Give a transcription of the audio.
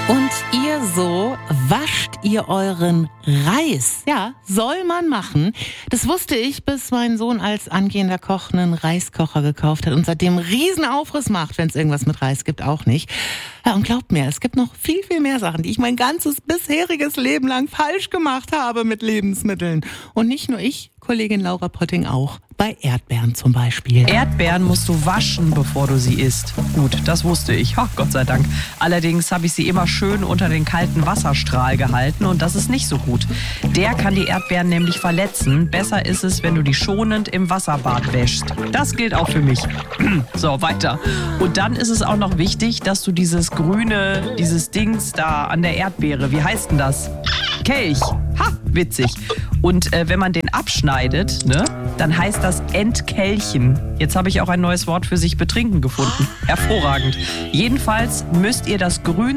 Und ihr so, wascht ihr euren Reis? Ja, soll man machen. Das wusste ich, bis mein Sohn als angehender Koch einen Reiskocher gekauft hat und seitdem riesen Aufriss macht, wenn es irgendwas mit Reis gibt, auch nicht. Ja, und glaubt mir, es gibt noch viel, viel mehr Sachen, die ich mein ganzes bisheriges Leben lang falsch gemacht habe mit Lebensmitteln. Und nicht nur ich, Kollegin Laura Potting auch. Bei Erdbeeren zum Beispiel. Erdbeeren musst du waschen, bevor du sie isst. Gut, das wusste ich. Ach, Gott sei Dank. Allerdings habe ich sie immer schön unter den kalten Wasserstrahl gehalten und das ist nicht so gut. Der kann die Erdbeeren nämlich verletzen. Besser ist es, wenn du die schonend im Wasserbad wäschst. Das gilt auch für mich. So, weiter. Und dann ist es auch noch wichtig, dass du dieses Dings da an der Erdbeere, wie heißt denn das? Kelch. Ha, witzig. Und wenn man den abschneidet, ne, dann heißt das Entkelchen. Jetzt habe ich auch ein neues Wort für sich betrinken gefunden. Hervorragend. Jedenfalls müsst ihr das Grün